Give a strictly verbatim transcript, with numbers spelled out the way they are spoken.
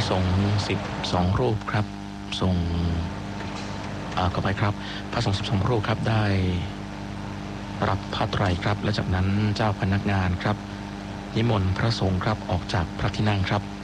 ระสงฆ์สิบสองรูปครับทรงอ่าก็ไปครับพระสงฆ์สิบสองรูปครับได้รับผ้าไตรครับและจากนั้นเจ้าพนักงานครับนิมนต์พระสงฆ์ครับออกจากพระที่นั่งครับ